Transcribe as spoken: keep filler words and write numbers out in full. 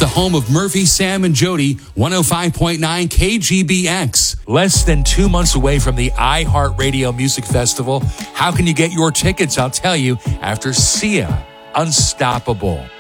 the home of Murphy, Sam, and Jody, one oh five point nine K G B X. Less than two months away from the iHeartRadio Music Festival. How can you get your tickets? I'll tell you after Sia, Unstoppable.